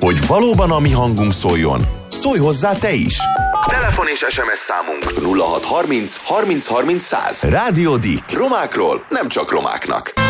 Hogy valóban a mi hangunk szóljon, szólj hozzá te is! Telefon és SMS számunk 0630 30 30 100. Rádió Dick. Romákról nem csak romáknak.